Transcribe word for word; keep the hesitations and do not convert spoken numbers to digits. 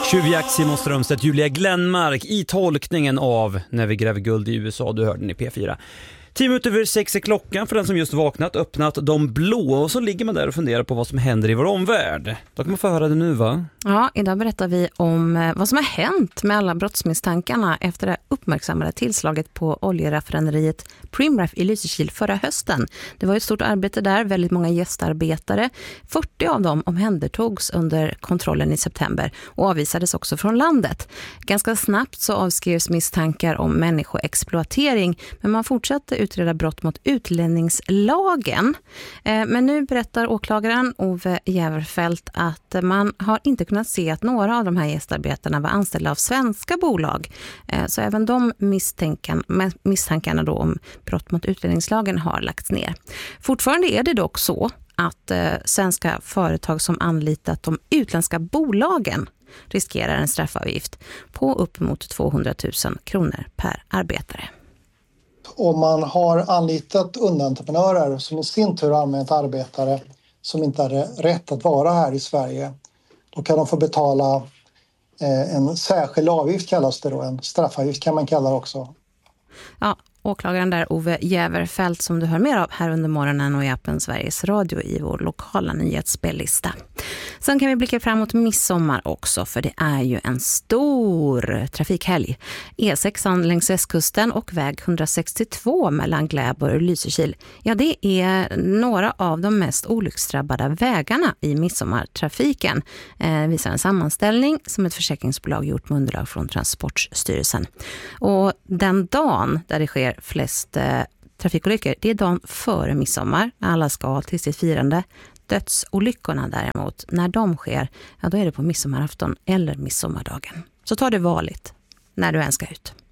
Tjuvjakt, Simon Strömstedt, Julia Glenmark i tolkningen av När vi gräver guld i U S A. Du hörde den i P fyra. Tio minuter över sex är klockan för den som just vaknat, öppnat de blå och så ligger man där och funderar på vad som händer i vår omvärld. Då kan man få höra det nu, va? Ja, idag berättar vi om vad som har hänt med alla brottsmisstankarna efter det uppmärksammade tillslaget på oljeraffinaderiet Primraf i Lysekil förra hösten. Det var ett stort arbete där, väldigt många gästarbetare. fyrtio av dem omhändertogs under kontrollen i september och avvisades också från landet. Ganska snabbt så avskrevs misstankar om människoexploatering, men man fortsatte utreda brott mot utlänningslagen. Men nu berättar åklagaren Ove Jäverfelt att man har inte kunnat se att några av de här gästarbetarna var anställda av svenska bolag. Så även de misstankarna då om brott mot utlänningslagen har lagts ner. Fortfarande är det dock så att svenska företag som anlitat de utländska bolagen riskerar en straffavgift på upp mot tvåhundratusen kronor per arbetare. Om man har anlitat underentreprenörer som i sin tur har använt arbetare som inte hade rätt att vara här i Sverige, då kan de få betala en särskild avgift, kallas det då. En straffavgift kan man kalla det också. Ja, åklagaren där Ove Jäverfelt som du hör mer av här under morgonen och i appen Sveriges Radio i vår lokala nyhetsspellista. Sen kan vi blicka framåt midsommar också, för det är ju en stor trafikhelg. E sex längs västkusten och väg hundrasextiotvå mellan Gläborg och Lysekil. Ja, det är några av de mest olycksdrabbade vägarna i midsommartrafiken. Eh, visar en sammanställning som ett försäkringsbolag gjort med underlag från Transportstyrelsen. Och den dagen där det sker flest eh, trafikolyckor, det är dagen före midsommar. Alla ska till sitt firande. Dödsolyckorna däremot, när de sker, ja då är det på midsommarafton eller midsommardagen. Så ta det varligt när du än ska ut.